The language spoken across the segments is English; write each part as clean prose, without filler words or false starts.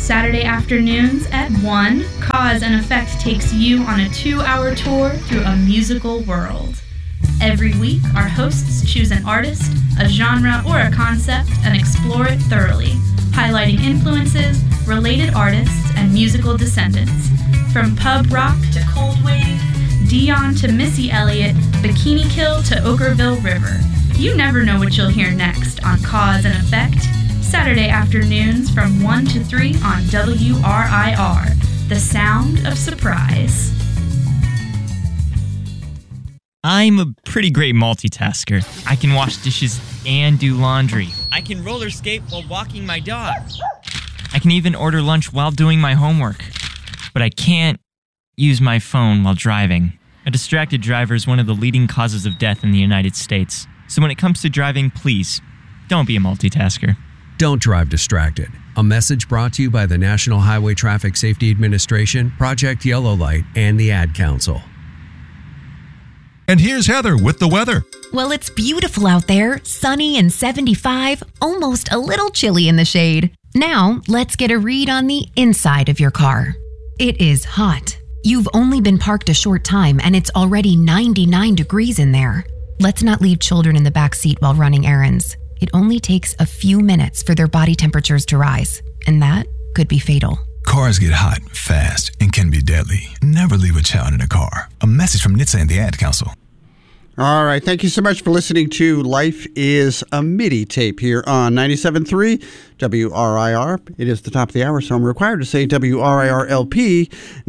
Saturday afternoons at 1, Cause and Effect takes you on a 2-hour tour through a musical world. Every week, our hosts choose an artist, a genre, or a concept and explore it thoroughly, highlighting influences, related artists, and musical descendants. From pub rock to Cold Wave, Dion to Missy Elliott, Bikini Kill to Okkerville River. You never know what you'll hear next on Cause and Effect, Saturday afternoons from 1 to 3 on WRIR, the sound of surprise. I'm a pretty great multitasker. I can wash dishes and do laundry. I can roller skate while walking my dog. I can even order lunch while doing my homework. But I can't use my phone while driving. A distracted driver is one of the leading causes of death in the United States. So when it comes to driving, please, don't be a multitasker. Don't drive distracted. A message brought to you by the National Highway Traffic Safety Administration, Project Yellow Light, and the Ad Council. And here's Heather with the weather. Well, it's beautiful out there, sunny and 75, almost a little chilly in the shade. Now, let's get a read on the inside of your car. It is hot. You've only been parked a short time and it's already 99 degrees in there. Let's not leave children in the back seat while running errands. It only takes a few minutes for their body temperatures to rise, and that could be fatal. Cars get hot, fast, and can be deadly. Never leave a child in a car. A message from NHTSA and the Ad Council. All right. Thank you so much for listening to Life is a MIDI tape here on 97.3 WRIR. It is the top of the hour, so I'm required to say WRIR LP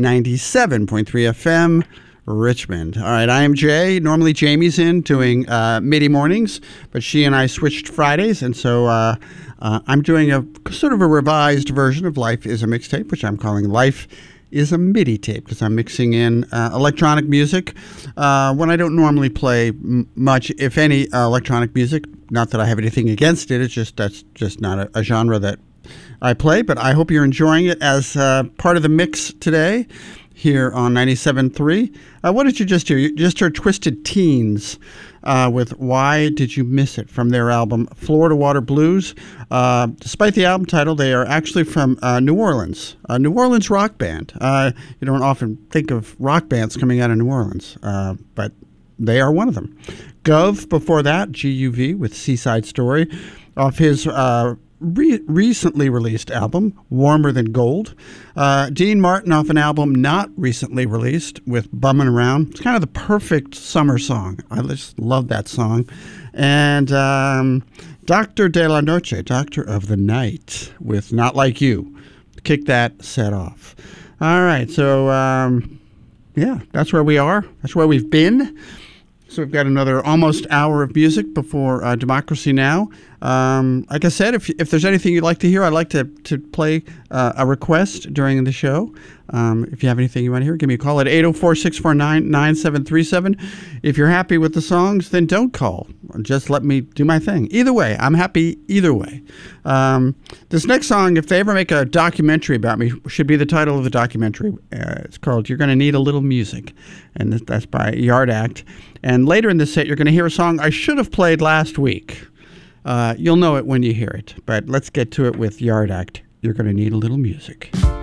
97.3 FM Richmond. All right. I am Jay. Normally Jamie's in doing MIDI mornings, but she and I switched Fridays, and so I'm doing a sort of a revised version of Life is a Mixtape, which I'm calling Life is a MIDI tape because I'm mixing in electronic music when I don't normally play much, if any, electronic music. Not that I have anything against it. It's just that's just not a genre that I play. But I hope you're enjoying it as part of the mix today here on 97.3. What did you just hear? You just heard Twisted Teens with Why Did You Miss It from their album Florida Water Blues. Despite the album title, they are actually from New Orleans, a New Orleans rock band. You don't often think of rock bands coming out of New Orleans, but they are one of them. Gov before that, G-U-V with Seaside Story, off his recently released album, Warmer Than Gold. Dean Martin off an album not recently released with Bummin' Around. It's kind of the perfect summer song. I just love that song. And Doctor de la Noche, Doctor of the Night, with Not Like You. Kick that set off. All right, so yeah, that's where we are. That's where we've been. So we've got another almost hour of music before Democracy Now! Like I said, if there's anything you'd like to hear, I'd like to play a request during the show. If you have anything you want to hear, give me a call at 804-649-9737. If you're happy with the songs, then don't call. Just let me do my thing. Either way, I'm happy either way. This next song, if they ever make a documentary about me, should be the title of the documentary. It's called You're Gonna Need a Little Music, and that's by Yard Act. And later in this set, you're going to hear a song I should have played last week. You'll know it when you hear it, but let's get to it with Yard Act. You're going to need a little music.